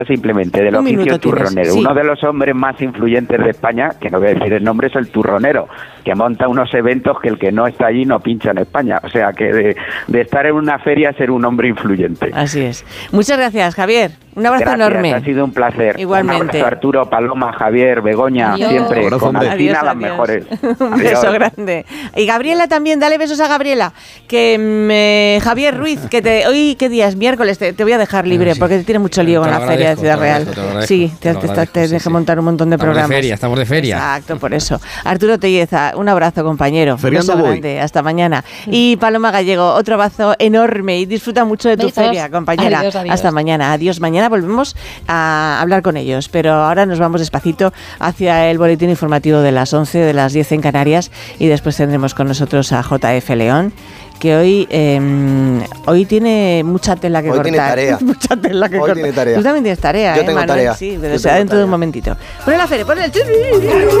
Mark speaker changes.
Speaker 1: simplemente del oficio turronero. Uno de los hombres más influyentes de España, que no voy a decir el nombre, es el turronero, que monta unos eventos que el que no está allí no pincha en España. O sea, que de estar en una feria ser un hombre influyente.
Speaker 2: Así es. Muchas gracias, Javier. Un abrazo enorme.
Speaker 1: Ha sido un placer.
Speaker 2: Igualmente.
Speaker 1: Un abrazo, Arturo, Paloma, Javier, Begoña, siempre con Alcina las mejores.
Speaker 2: Un beso grande. Y Gabriela también, dale besos a Gabriela. Que Javier Ruiz, que hoy, ¿qué día es? Miércoles, te voy a dejar libre porque te tiene mucho lío con la feria de Ciudad Real. Sí, te dejé montar un montón de programas.
Speaker 3: Estamos de feria.
Speaker 2: Exacto, por eso. Arturo Telleza, un abrazo, compañero.
Speaker 4: Feriando
Speaker 2: un beso grande. Hasta mañana. Y Paloma Gallego, otro abrazo enorme y disfruta mucho de tu feria, compañera.
Speaker 5: Adiós.
Speaker 2: Hasta mañana. Adiós. Mañana volvemos a hablar con ellos, pero ahora nos vamos despacito hacia el boletín informativo de las 11, de las 10 en Canarias, y después tendremos con nosotros a JF León, que hoy tiene mucha tela que cortar.
Speaker 4: Tiene tarea.
Speaker 2: Mucha tela que cortar.
Speaker 4: Tiene tarea.
Speaker 2: Tú también tienes tarea,
Speaker 4: Yo tengo
Speaker 2: Manuel?
Speaker 4: tarea.
Speaker 2: Sí, pero será dentro de un momentito. Pon la feria, pon el...